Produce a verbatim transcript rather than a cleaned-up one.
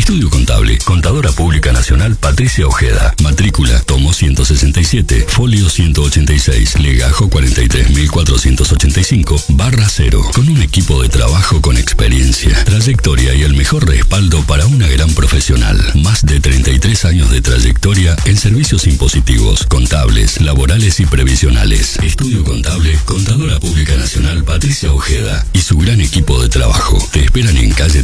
Estudio Contable, Contadora Pública Nacional Patricia Ojeda. Matrícula, tomo ciento sesenta y siete, folio ciento ochenta y seis, legajo cuarenta y tres mil cuatrocientos ochenta y cinco, barra cero. Con un equipo de trabajo con experiencia, trayectoria y el mejor respaldo para una gran profesional. Más de treinta y tres años de trayectoria en servicios impositivos, contables, laborales y previsionales. Estudio Contable, Contadora Pública Nacional Patricia Ojeda y su gran equipo de trabajo. Te esperan en calle